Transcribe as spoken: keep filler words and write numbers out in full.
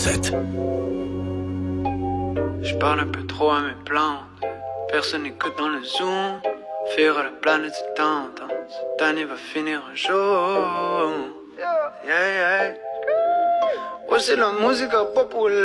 sept. Je parle un peu trop à mes plantes. Personne n'écoute dans le zoom. Faire à la planète c'est tentant. Cette année va finir un jour. Yeah, yeah. Ouais, c'est la musique populaire.